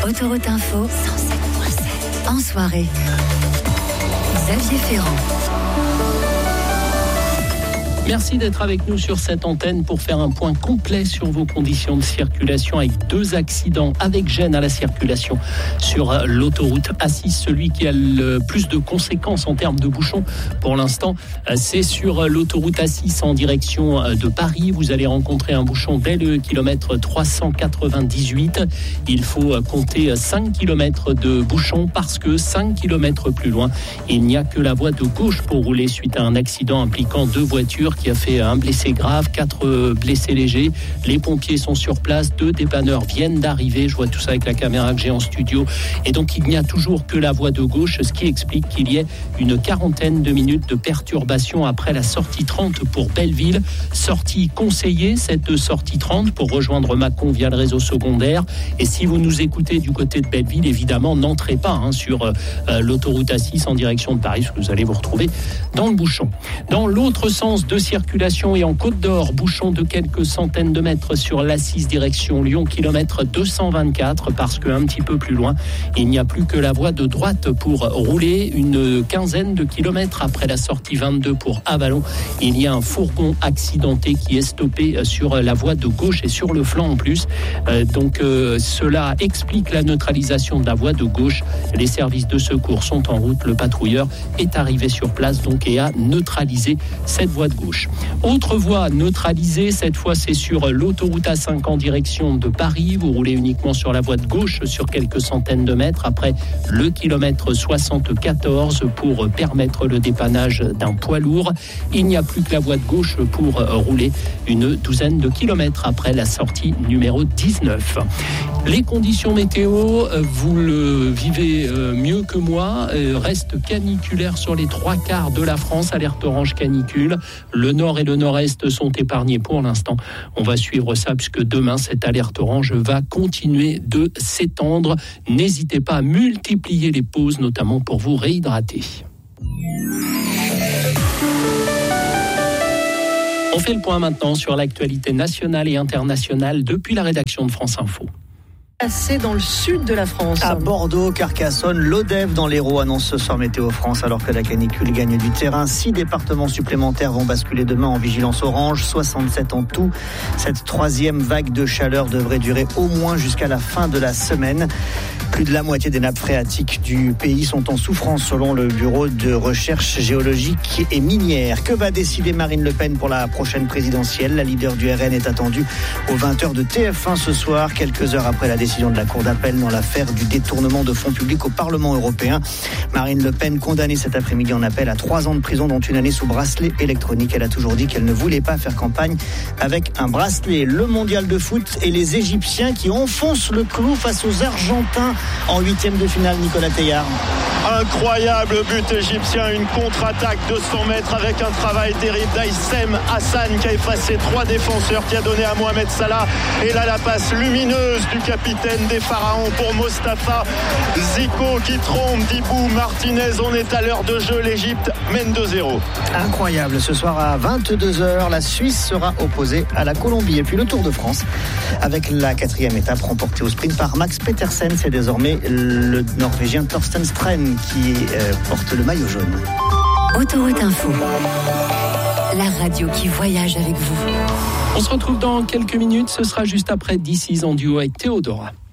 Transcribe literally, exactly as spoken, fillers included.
Autoroute Info, cent sept virgule sept. En soirée, Xavier Ferrand. Merci d'être avec nous sur cette antenne pour faire un point complet sur vos conditions de circulation avec deux accidents avec gêne à la circulation sur l'autoroute A six. Celui qui a le plus de conséquences en termes de bouchons pour l'instant, c'est sur l'autoroute A six en direction de Paris. Vous allez rencontrer un bouchon dès le kilomètre trois cent quatre-vingt-dix-huit. Il faut compter cinq kilomètres de bouchons parce que cinq kilomètres plus loin, il n'y a que la voie de gauche pour rouler suite à un accident impliquant deux voitures qui a fait un blessé grave, quatre blessés légers. Les pompiers sont sur place, deux dépanneurs viennent d'arriver. Je vois tout ça avec la caméra que j'ai en studio. Et donc, il n'y a toujours que la voie de gauche, ce qui explique qu'il y ait une quarantaine de minutes de perturbation après la sortie trente pour Belleville. Sortie conseillée, cette sortie trente pour rejoindre Mâcon via le réseau secondaire. Et si vous nous écoutez du côté de Belleville, évidemment, n'entrez pas hein, sur euh, l'autoroute A six en direction de Paris, parce que vous allez vous retrouver dans le bouchon. Dans l'autre sens de circulation et en Côte d'Or, bouchon de quelques centaines de mètres sur l'A six direction Lyon, kilomètre deux cent vingt-quatre, parce qu'un petit peu plus loin, il n'y a plus que la voie de droite pour rouler. Une quinzaine de kilomètres après la sortie vingt-deux pour Avallon, il y a un fourgon accidenté qui est stoppé sur la voie de gauche et sur le flanc en plus. Euh, donc euh, cela explique la neutralisation de la voie de gauche. Les services de secours sont en route. Le patrouilleur est arrivé sur place donc et a neutralisé cette voie de gauche. Autre voie neutralisée, cette fois c'est sur l'autoroute A cinq en direction de Paris. Vous roulez uniquement sur la voie de gauche sur quelques centaines de mètres après le kilomètre soixante-quatorze pour permettre le dépannage d'un poids lourd. Il n'y a plus que la voie de gauche pour rouler une douzaine de kilomètres après la sortie numéro dix-neuf. Les conditions météo, vous le vivez mieux que moi, reste caniculaire sur les trois quarts de la France, alerte orange canicule. Le nord et le nord-est sont épargnés pour l'instant. On va suivre ça puisque demain, cette alerte orange va continuer de s'étendre. N'hésitez pas à multiplier les pauses, notamment pour vous réhydrater. On fait le point maintenant sur l'actualité nationale et internationale depuis la rédaction de France Info. C'est dans le sud de la France. À Bordeaux, Carcassonne, l'Odève dans l'Hérault annonce ce soir Météo France alors que la canicule gagne du terrain. Six départements supplémentaires vont basculer demain en vigilance orange, soixante-sept en tout. Cette troisième vague de chaleur devrait durer au moins jusqu'à la fin de la semaine. Plus de la moitié des nappes phréatiques du pays sont en souffrance selon le Bureau de recherche géologique et minière. Que va décider Marine Le Pen pour la prochaine présidentielle ? La leader du R N est attendue aux vingt heures de T F un ce soir, quelques heures après la décision de la Cour d'appel dans l'affaire du détournement de fonds publics au Parlement européen. Marine Le Pen condamnée cet après-midi en appel à trois ans de prison dont une année sous bracelet électronique. Elle a toujours dit qu'elle ne voulait pas faire campagne avec un bracelet. Le mondial de foot et les Égyptiens qui enfoncent le clou face aux Argentins en huitième de finale. Nicolas Teilhard. Incroyable but égyptien, une contre-attaque de cent mètres avec un travail terrible d'Aïssem Hassan qui a effacé trois défenseurs, qui a donné à Mohamed Salah. Et là la passe lumineuse du capitaine des Pharaons pour Mostafa Zico qui trompe Dibou Martinez. On est à l'heure de jeu, l'Égypte mène deux zéro. Incroyable, ce soir à vingt-deux heures, la Suisse sera opposée à la Colombie. Et puis le Tour de France avec la quatrième étape remportée au sprint par Max Petersen. C'est désormais le Norvégien Thorsten Strand qui euh, porte le maillot jaune. Autoroute Info, la radio qui voyage avec vous. On se retrouve dans quelques minutes, ce sera juste après This Is en duo avec Théodora.